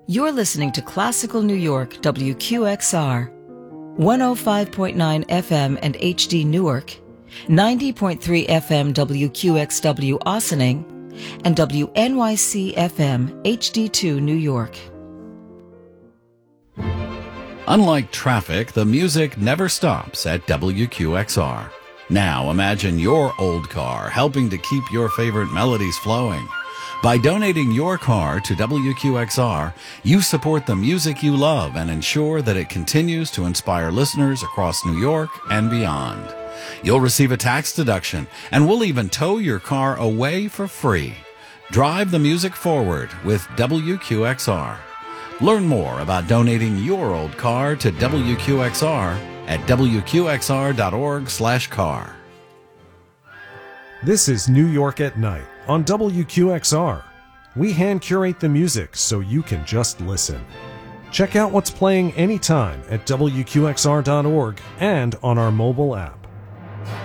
You're listening to Classical New York WQXR, 105.9 FM and HD Newark, 90.3 FM WQXW Ossining, and WNYC FM HD2 New York. Unlike traffic, the music never stops at WQXR. Now imagine your old car helping to keep your favorite melodies flowing. By donating your car to WQXR, you support the music you love and ensure that it continues to inspire listeners across New York and beyond. You'll receive a tax deduction, and we'll even tow your car away for free. Drive the music forward with WQXR. Learn more about donating your old car to WQXR at wqxr.org/car. This is New York at Night on WQXR. We hand curate the music so you can just listen. Check out what's playing anytime at WQXR.org and on our mobile app.